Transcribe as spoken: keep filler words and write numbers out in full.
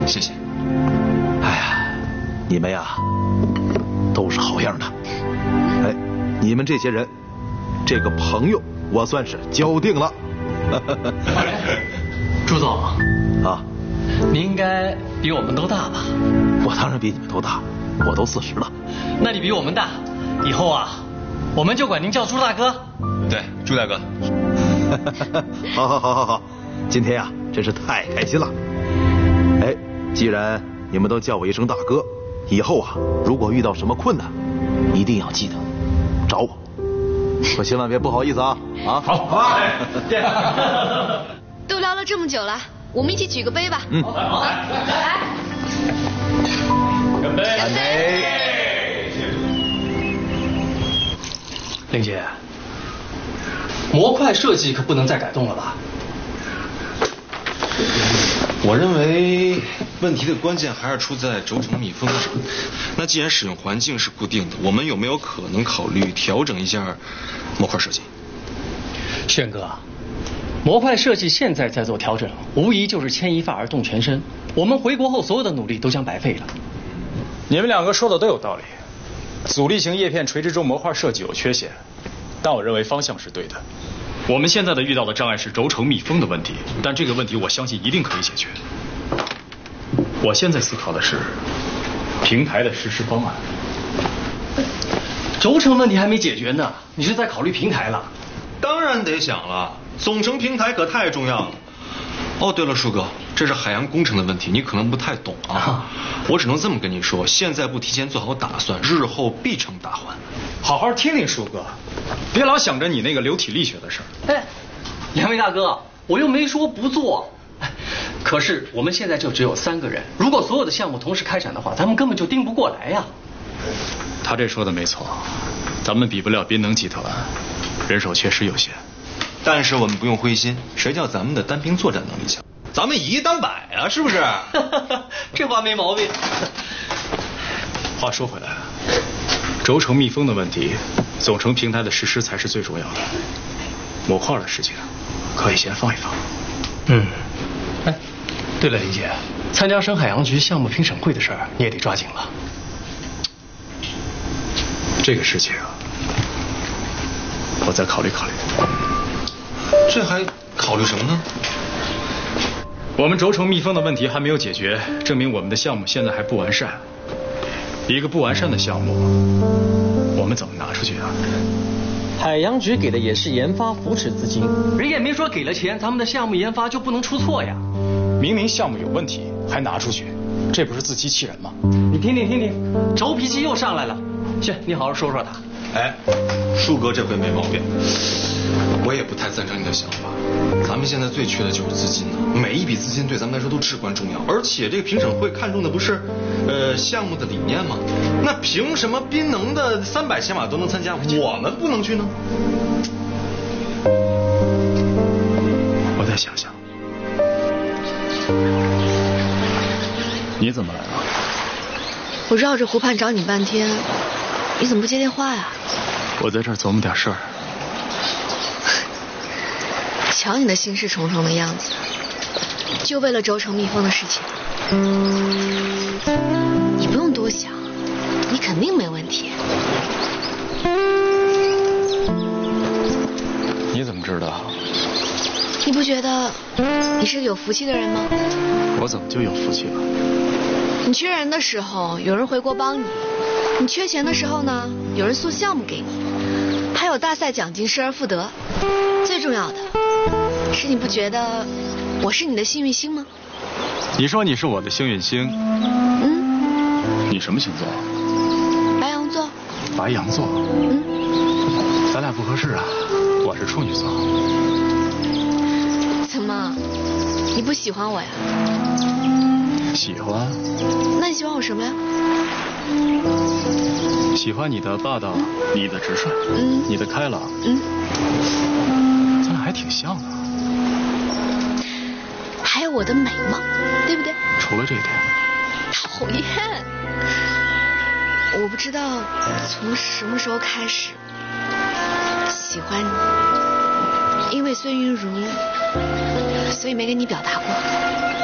谢谢。 哎呀，你们呀，都是好样的。哎，你们这些人，这个朋友我算是交定了。 朱总啊， 您应该比我们都大吧？ 我当然比你们都大，我都四十了。 那你比我们大，以后啊，我们就管您叫朱大哥。 对，朱大哥。 好好好好好，今天呀，真是太开心了。哎，既然你们都叫我一声大哥，以后啊，如果遇到什么困难，一定要记得找我，可千万别不好意思啊啊！ 好，好， 都聊了这么久了，我们一起举个杯吧。 嗯， 好，来， 干杯！ 干杯！ 玲姐，模块设计可不能再改动了吧？ 我认为问题的关键还是出在轴承密封上。那既然使用环境是固定的，我们有没有可能考虑调整一下模块设计？ 轩哥，模块设计现在在做调整，无疑就是牵一发而动全身。我们回国后所有的努力都将白费了。 你们两个说的都有道理，阻力型叶片垂直轴模块设计有缺陷，但我认为方向是对的。我们现在的遇到的障碍是轴承密封的问题，但这个问题我相信一定可以解决。我现在思考的是平台的实施方案。 轴承问题还没解决呢，你是在考虑平台了？ 当然得想了，总成平台可太重要了。哦，对了，树哥，这是海洋工程的问题，你可能不太懂啊。我只能这么跟你说，现在不提前做好打算，日后必成大患。 好好听听树哥，别老想着你那个流体力学的事儿。 哎，两位大哥，我又没说不做。可是我们现在就只有三个人，如果所有的项目同时开展的话，咱们根本就盯不过来呀。 他这说的没错，咱们比不了滨能集团，人手确实有限。 但是我们不用灰心，谁叫咱们的单兵作战能力强？咱们以一当百啊，是不是？ 这话没毛病。 话说回来，轴承密封的问题，总成平台的实施才是最重要的。模块的事情可以先放一放。 嗯。哎，对了，李姐，参加省海洋局项目评审会的事儿你也得抓紧了。 这个事情啊，我再考虑考虑。 这还考虑什么呢？ 我们轴承密封的问题还没有解决，证明我们的项目现在还不完善。一个不完善的项目，我们怎么拿出去啊？ 海洋局给的也是研发扶持资金，人也没说给了钱，咱们的项目研发就不能出错呀。 明明项目有问题，还拿出去，这不是自欺欺人吗？ 你听听听听，轴脾气又上来了。行，你好好说说他。 哎，树哥这回没毛病。我也不太赞成你的想法，咱们现在最缺的就是资金呢，每一笔资金对咱们来说都至关重要。而且这个评审会看重的不是呃项目的理念吗？那凭什么滨能的三百千瓦都能参加，我们不能去呢？ 我再想想。你怎么来了？ 我绕着湖畔找你半天，你怎么不接电话呀？ 我在这儿琢磨点事儿。 瞧你的心事重重的样子，就为了轴承密封的事情。你不用多想，你肯定没问题。 你怎么知道？ 你不觉得你是个有福气的人吗？ 我怎么就有福气了？ 你缺人的时候有人回国帮你，你缺钱的时候呢有人送项目给你，还有大赛奖金失而复得。最重要的是，你不觉得我是你的幸运星吗？ 你说你是我的幸运星？ 嗯。 你什么星座？ 白羊座。 白羊座？ 嗯。 咱俩不合适啊，我是处女座。 怎么，你不喜欢我呀？ 喜欢。 那你喜欢我什么呀？ 喜欢你的霸道，你的直率， 嗯， 你的开朗， 嗯， 咱俩还挺像的。 还有我的美貌，对不对？ 除了这一点。 讨厌！我不知道从什么时候开始喜欢你，因为孙云如，所以没跟你表达过。